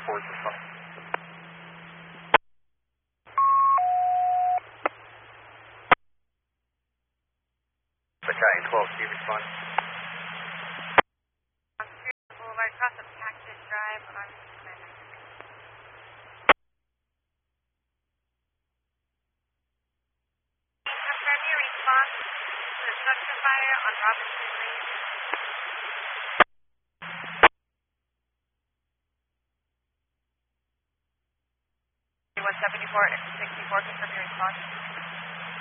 Forward to front. Battalion 12, do you respond? Boulevard, across the Cactus Drive on confirm your response to the structure fire on Robinson Lane. 174 and 64, confirm your response.